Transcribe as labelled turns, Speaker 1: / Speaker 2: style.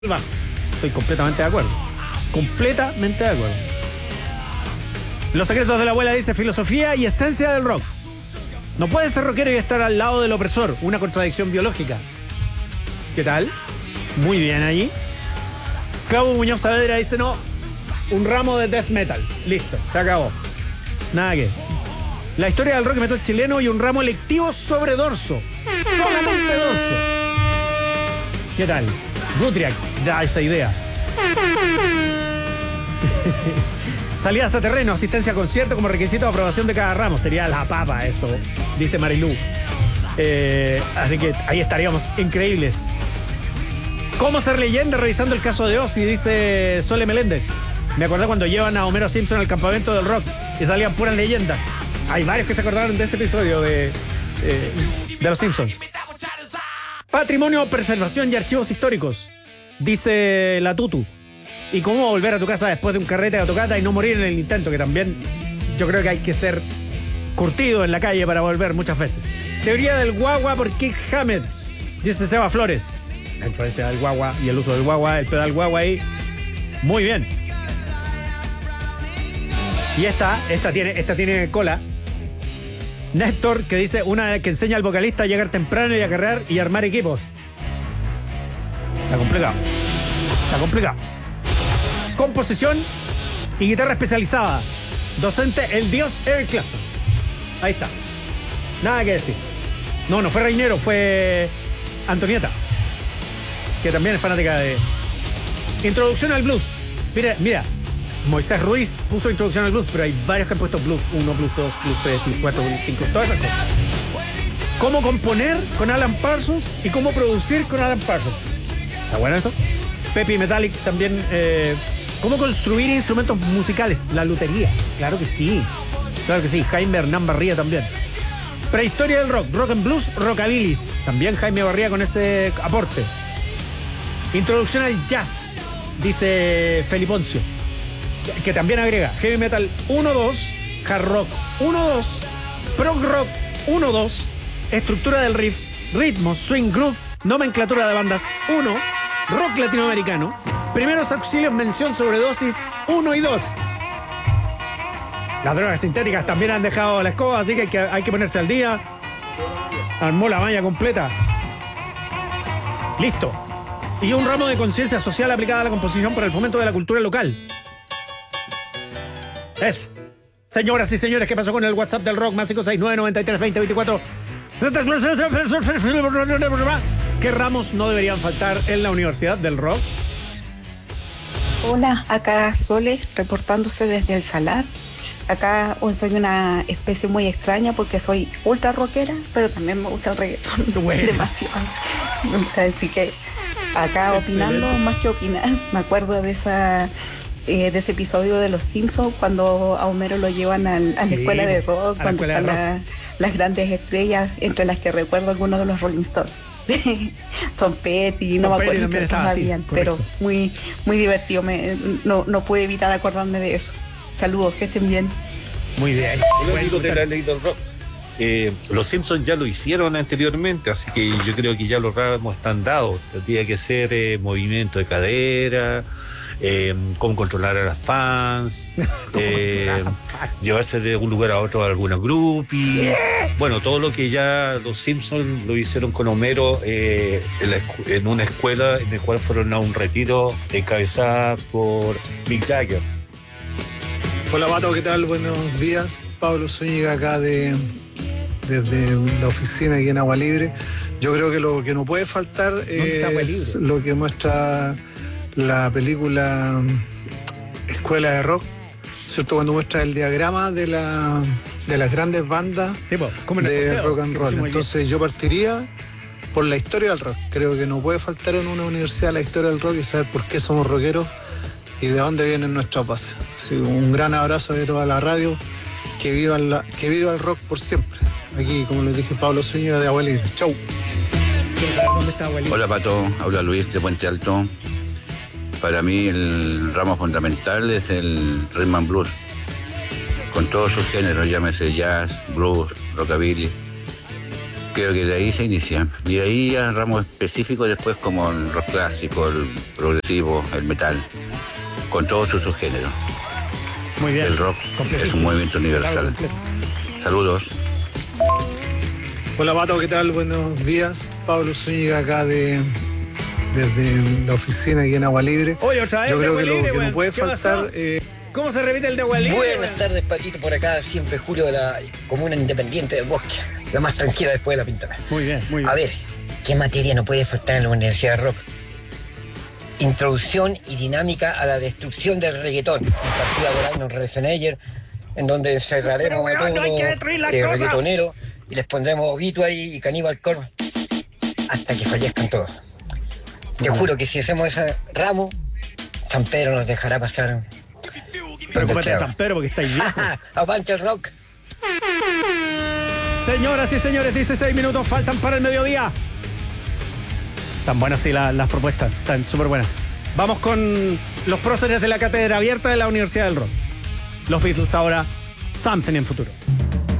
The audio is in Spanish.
Speaker 1: bajo. Estoy completamente de acuerdo. Completamente de acuerdo. Los secretos de la abuela dice filosofía y esencia del rock. No puedes ser rockero y estar al lado del opresor. Una contradicción biológica. ¿Qué tal? Muy bien allí. Claudio Muñoz Saavedra dice no. Un ramo de death metal. Listo, se acabó. Nada que. La historia del rock y metal chileno y un ramo electivo sobre dorso. Solamente dorso. ¿Qué tal? Gutriak da esa idea. Salidas a terreno, asistencia a concierto como requisito de aprobación de cada ramo. Sería la papa eso, dice Marilú. Así que ahí estaríamos increíbles. ¿Cómo ser leyenda revisando el caso de Ozzy? Dice Sole Meléndez. Me acordé cuando llevan a Homero Simpson al campamento del rock y salían puras leyendas. Hay varios que se acordaron de ese episodio de los Simpsons. Patrimonio, preservación y archivos históricos, dice la Tutu. ¿Y cómo volver a tu casa después de un carrete de tocata y no morir en el intento? Que también yo creo que hay que ser curtido en la calle para volver muchas veces. Teoría del guagua por Kick Hammett, dice Seba Flores. La influencia del guagua y el uso del guagua, el pedal guagua ahí. Muy bien. Y esta tiene cola. Néstor, que dice una que enseña al vocalista a llegar temprano y a cargar y armar equipos. Está complicado. Está complicado. Composición y guitarra especializada. Docente, el dios Eric Clapton. Ahí está. Nada que decir. No fue Reinero, fue Antonieta, que también es fanática de... Introducción al blues. Mira. Moisés Ruiz puso introducción al blues, pero hay varios que han puesto blues 1, blues 2, blues 3, blues 4, blues 5, todas esas cosas. Cómo componer con Alan Parsons y cómo producir con Alan Parsons. ¿Está bueno eso? Pepi Metallic también. Cómo construir instrumentos musicales. La lutería. Claro que sí. Claro que sí. Jaime Hernán Barría también. Prehistoria del rock. Rock and blues, rockabilis. También Jaime Barría con ese aporte. Introducción al jazz, dice Feliponcio, que también agrega heavy metal 1-2, hard rock 1-2, prog rock 1-2, estructura del riff, ritmo, swing, groove, nomenclatura de bandas 1, rock latinoamericano, primeros auxilios, mención, sobredosis 1 y 2. Las drogas sintéticas también han dejado la escoba, así que hay que ponerse al día. Armó la malla completa. Listo. Y un ramo de conciencia social aplicada a la composición para el fomento de la cultura local. Eso. Señoras y señores, ¿qué pasó con el WhatsApp del rock? Más 569-93-20-24. ¿Qué ramos no deberían faltar en la Universidad del Rock?
Speaker 2: Hola, acá Sole, reportándose desde el Salar. Acá soy una especie muy extraña porque soy ultra rockera, pero también me gusta el reggaetón. Bueno. Demasiado. Así que acá opinando más que opinar. Me acuerdo de ese episodio de Los Simpsons cuando a Homero lo llevan a la escuela de rock, cuando están las grandes estrellas, entre las que recuerdo algunos de los Rolling Stones. Tom Petty, no me acuerdo qué otros habían, pero muy, muy divertido. No pude evitar acordarme de eso. Saludos, que estén bien.
Speaker 1: Muy bien.
Speaker 3: Hola, amigos de la Ley del Rock. Los Simpsons ya lo hicieron anteriormente, así que yo creo que ya los ramos están dados. Tiene que ser movimiento de cadera, cómo controlar a las fans, llevarse de un lugar a otro a alguna groupie. Bueno, todo lo que ya los Simpsons lo hicieron con Homero en una escuela en la cual fueron a un retiro encabezada por Mick Jagger.
Speaker 4: Hola Pato, ¿qué tal? Buenos días. Pablo Zúñiga acá desde la oficina aquí en Agua Libre. Yo creo que lo que no puede faltar es lo que muestra la película Escuela de Rock, ¿cierto? Cuando muestra el diagrama de las grandes bandas de rock and roll. Entonces yo partiría por la historia del rock. Creo que no puede faltar en una universidad la historia del rock y saber por qué somos rockeros y de dónde vienen nuestras bases. Así, un gran abrazo de toda la radio. Que viva el rock por siempre. Aquí, como les dije, Pablo Zúñiga de Agua Libre. Chau.
Speaker 5: Hola Pato, habla Luis de Puente Alto. Para mí el ramo fundamental es el rhythm and blues, con todos sus géneros, llámese jazz, blues, rockabilly. Creo que de ahí se inicia. Y de ahí a ramos específicos después como el rock clásico, el progresivo, el metal, con todos sus subgéneros.
Speaker 1: Muy bien.
Speaker 5: El rock es un movimiento universal. Saludos.
Speaker 4: Hola Pato, ¿qué tal? Buenos días. Pablo Zúñiga acá desde la oficina aquí en Agua Libre.
Speaker 1: Oye, otra vez.
Speaker 4: Yo creo que
Speaker 1: Libre,
Speaker 4: lo que no puede faltar...
Speaker 1: ¿Cómo se repite el de Agua Libre?
Speaker 6: Buenas tardes, Patito, por acá, siempre Julio de la Comuna Independiente del Bosque, la más tranquila después de la pintura.
Speaker 1: Muy bien, muy bien.
Speaker 6: A ver, ¿qué materia no puede faltar en la Universidad de Rock? Introducción y dinámica a la destrucción del reggaetón. Impartida por Arnold Schwarzenegger, en donde encerraremos a todos los reggaetoneros y les pondremos Obituary y Cannibal Corpse hasta que fallezcan todos. Te juro que si hacemos ese ramo, San Pedro nos dejará pasar.
Speaker 1: Preocúpate de San Pedro porque estáis viejos.
Speaker 6: ¡Avante el rock!
Speaker 1: Señoras y señores, 16 minutos faltan para el mediodía. Están buenas, sí, las propuestas. Están súper buenas. Vamos con los próceres de la Cátedra Abierta de la Universidad del Rock. Los Beatles ahora, Something en Futuro.